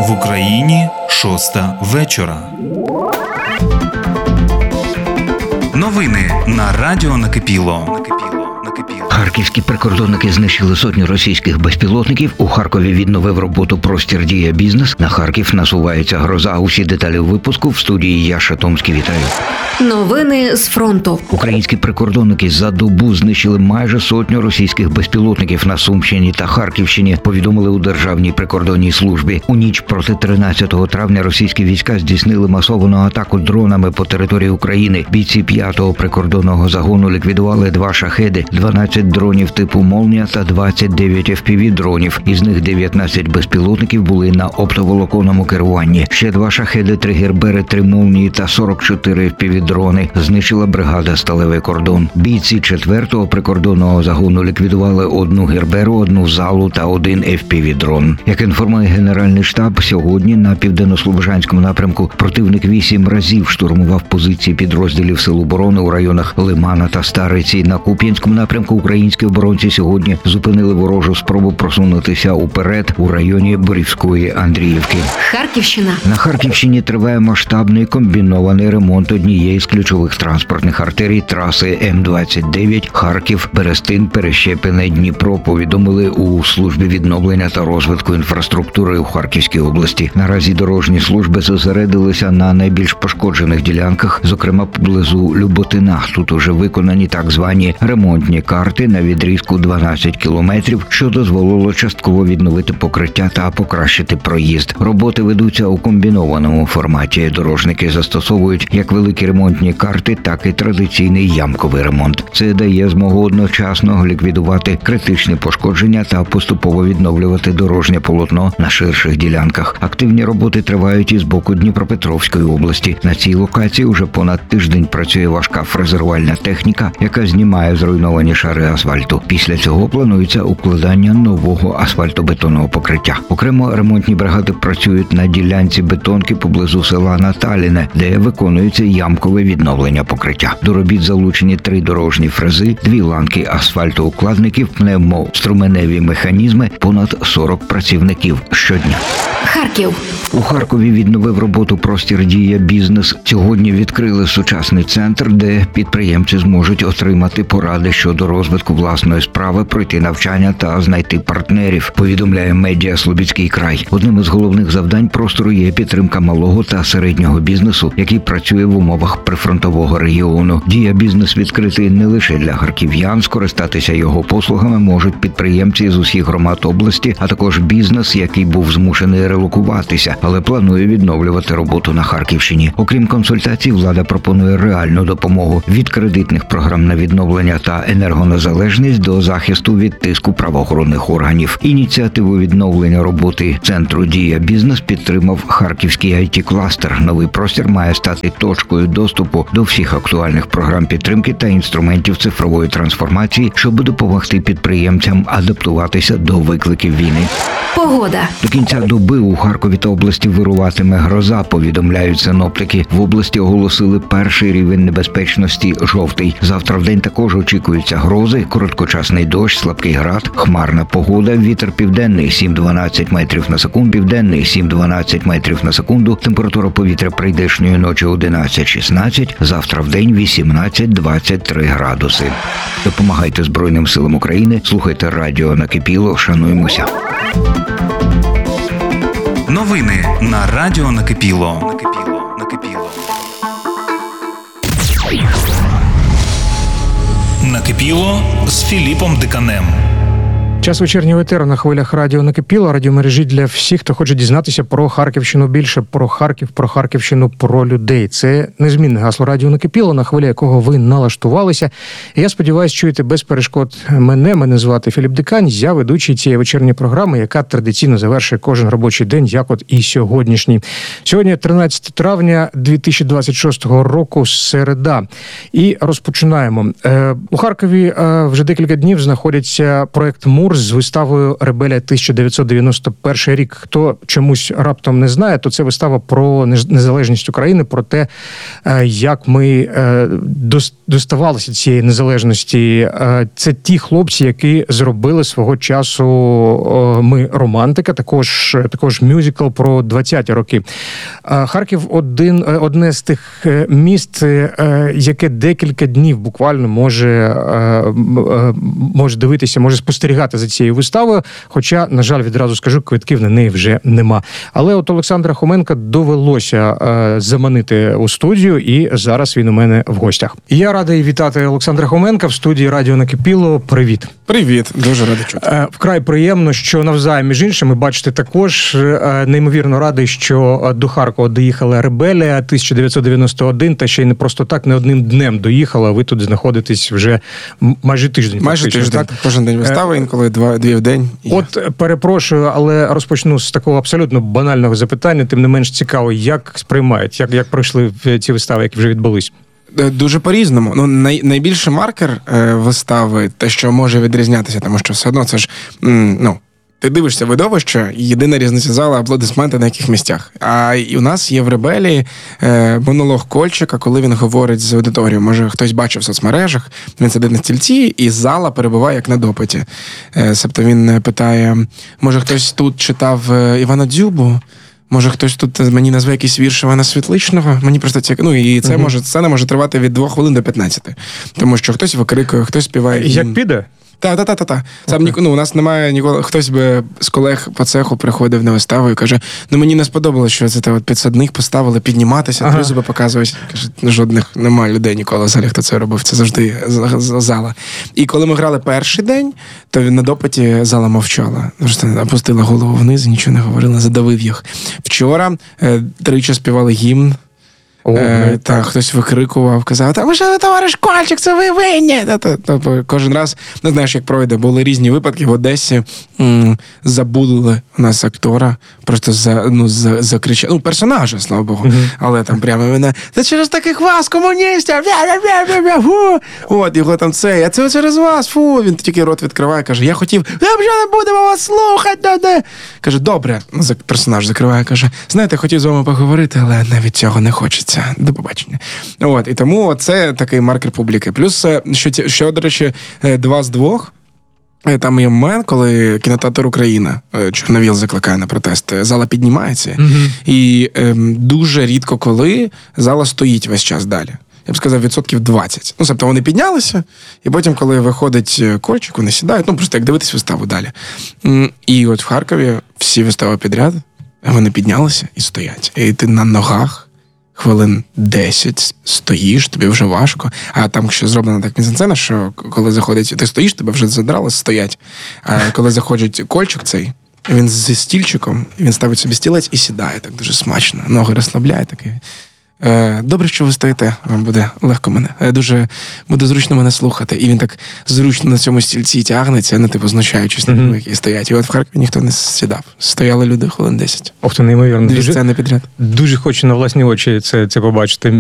В Україні 6:00 вечора. Новини на радіо Накипіло. Харківські прикордонники знищили сотню російських безпілотників. У Харкові відновив роботу простір «Дія Бізнес». На Харків насувається гроза. Усі деталі у випуску. В студії я, Шатомський, вітаю. Новини з фронту. Українські прикордонники за добу знищили майже сотню російських безпілотників на Сумщині та Харківщині, повідомили у Державній прикордонній службі. У ніч проти 13 травня російські війська здійснили масовану атаку дронами по території України. Бійці 5-го прикордонного загону ліквідували 2 шахеди, 12 дронів типу «Молнія» та 29 FPV-дронів. Із них 19 безпілотників були на оптоволоконному керуванні. Ще 2 шахеди, 3 гербери, 3 «Молнії» та 44 FPV-дрони знищила бригада «Сталевий кордон». Бійці 4-го прикордонного загону ліквідували 1 герберу, 1 залу та 1 FPV-дрон. Як інформує Генеральний штаб, сьогодні на Південно-Слобожанському напрямку противник 8 разів штурмував позиції підрозділів Сил оборони у районах Лимана та Стариці. На Куп'янському напрямку українські оборонці сьогодні зупинили ворожу спробу просунутися уперед у районі Борівської Андріївки. Харківщина. На Харківщині триває масштабний комбінований ремонт однієї з ключових транспортних артерій траси М-29 Харків, Берестин, Перещепине, Дніпро, повідомили у службі відновлення та розвитку інфраструктури у Харківській області. Наразі дорожні служби зосередилися на найбільш пошкоджених ділянках, зокрема поблизу Люботина. Тут уже виконані так звані ремонтні карти на відрізку 12 кілометрів, що дозволило частково відновити покриття та покращити проїзд. Роботи ведуться у комбінованому форматі. Дорожники застосовують як великі ремонтні карти, так і традиційний ямковий ремонт. Це дає змогу одночасно ліквідувати критичні пошкодження та поступово відновлювати дорожнє полотно на ширших ділянках. Активні роботи тривають і з боку Дніпропетровської області. На цій локації уже понад тиждень працює важка фрезерувальна техніка, яка знімає зруйновані шари асфальту. Після цього планується укладання нового асфальтобетонного покриття. Окремо ремонтні бригади працюють на ділянці бетонки поблизу села Наталіне, де виконується ямкове відновлення покриття. До робіт залучені 3 дорожні фрези, 2 ланки асфальтоукладників, пневмоструменеві механізми, понад 40 працівників щодня. Харків. У Харкові відновив роботу простір «Дія Бізнес». Сьогодні відкрили сучасний центр, де підприємці зможуть отримати поради щодо розвитку власної справи, пройти навчання та знайти партнерів, повідомляє медіа «Слобідський край». Одним із головних завдань простору є підтримка малого та середнього бізнесу, який працює в умовах прифронтового регіону. «Дія Бізнес» відкритий не лише для харків'ян, скористатися його послугами можуть підприємці з усіх громад області, а також бізнес, який був змушений релокуватися, але планує відновлювати роботу на Харківщині. Окрім консультацій, влада пропонує реальну допомогу від кредитних програм на відновлення та енергонезалежність до захисту від тиску правоохоронних органів. Ініціативу відновлення роботи центру «Дія Бізнес» підтримав Харківський IT-кластер. Новий простір має стати точкою доступу до всіх актуальних програм підтримки та інструментів цифрової трансформації, щоб допомогти підприємцям адаптуватися до викликів війни. Погода. До кінця доби у Харкові та області вируватиме гроза, повідомляють синоптики. В області оголосили перший рівень небезпечності – жовтий. Завтра вдень також очікуються грози, короткочасний дощ, слабкий град, хмарна погода, вітер південний 7-12 метрів на секунду, південний 7-12 метрів на секунду, температура повітря прийдешньої ночі 11-16, завтра вдень 18-23 градуси. Допомагайте Збройним силам України, слухайте радіо Накипіло, шануємося. Новини на радіо Накипіло. Накипіло з Філіпом Диканем. Час вечірнього етеру на хвилях радіо Накипіло, радіомережі для всіх, хто хоче дізнатися про Харківщину більше, про Харків, про Харківщину, про людей. Це незмінне гасло радіо Накипіло, на хвилі якого ви налаштувалися. І я сподіваюся, чуєте без перешкод мене звати Філіп Дикань, я ведучий цієї вечірньої програми, яка традиційно завершує кожен робочий день, як от і сьогоднішній. Сьогодні 13 травня 2026 року, середа. І розпочинаємо. У Харкові вже декілька днів знаходиться проект МУР, конкурс з виставою «Ребелія 1991 рік». Хто чомусь раптом не знає, то це вистава про незалежність України, про те, як ми доставалися цієї незалежності. Це ті хлопці, які зробили свого часу «Ми романтика», також мюзикл про 20-ті роки. Харків одне з тих міст, яке декілька днів буквально може дивитися, може спостерігати за цією виставою, хоча, на жаль, відразу скажу, квитків на неї вже нема. Але от Олександра Хоменка довелося заманити у студію, і зараз він у мене в гостях. Я радий вітати Олександра Хоменка в студії «Радіо Накипіло». Привіт. Привіт, дуже радий чути. Вкрай приємно, що навзаєм, між іншим, бачите, також неймовірно радий, що до Харкова доїхала «Ребелія 1991», та ще й не просто так, не одним днем доїхала, ви тут знаходитесь вже майже тиждень. Майже тиждень, так? Кожен день вистави, інколи дві в день. От, перепрошую, але розпочну з такого абсолютно банального запитання, тим не менш цікаво, як сприймають, як пройшли ці вистави, які вже відбулись? Дуже по-різному. Ну, найбільший маркер вистави, те, що може відрізнятися, тому що все одно це ж, ти дивишся видовище, і єдина різниця зала – аплодисменти на яких місцях. А і у нас є в «Ребелії» монолог Кольчика, коли він говорить з аудиторією. Може, хтось бачив в соцмережах, він сидить на стільці, і зала перебуває як на допиті. Себто він питає, може, хтось тут читав Івана Дзюбу? Може, хтось тут мені назве якийсь вірш Івана Світличного? Мені просто цікаво. І це сцена може тривати від 2 хвилин до 15. Тому що хтось викрикує, хтось співає. Як піде? Так. Сам у нас немає ніколи. Хтось би з колег по цеху приходив на виставу і каже: мені не сподобалось, що це от підсадних поставили підніматися, три зуби показують. Каже, жодних немає людей ніколи в залі, хто це робив. Це завжди зала. І коли ми грали перший день, то на допиті зала мовчала. Просто опустила голову вниз, нічого не говорила, задавив їх. Вчора тричі співали гімн. Так, хтось викрикував, казав, ви ж товариш Кольчик, це ви винні. Кожен раз, не знаєш, як пройде. Були різні випадки. В Одесі забули у нас актора, просто закричали. Персонажа, слава Богу. Але там прямо мене, це через таких вас, комуністів! От, його там а це через вас, фу! Він тільки рот відкриває, каже, я хотів, ми вже не будемо вас слухати! Каже, добре. Персонаж закриває, каже, знаєте, хотів з вами поговорити, але навіть цього не хочеться. До побачення. От, і тому це такий маркер публіки. Плюс, що, до речі, 2 з 2. Там є момент, коли кінотеатр «Україна», Чорновіл закликає на протест, зала піднімається. І дуже рідко коли зала стоїть весь час далі. Я б сказав, 20%. Тобто вони піднялися, і потім, коли виходить Кольчик, вони сідають, просто як дивитись виставу далі. І от в Харкові всі вистави підряд, вони піднялися і стоять. І ти на ногах хвилин 10 стоїш, тобі вже важко. А там ще зроблена так мізансцена, що коли заходить, ти стоїш, тебе вже задрали, стоять. А коли заходить Кольчик цей, він зі стільчиком, він ставить собі стілець і сідає так дуже смачно. Ноги розслабляє такий. Добре, що ви стоїте, вам буде легко мене. Буде зручно мене слухати. І він так зручно на цьому стільці тягнеться, знущаючись на люди, які стоять. І от в Харкові ніхто не сідав. Стояли люди хвилин 10. Ох, це неймовірно. 2 сцени підряд. Дуже хочу на власні очі це побачити.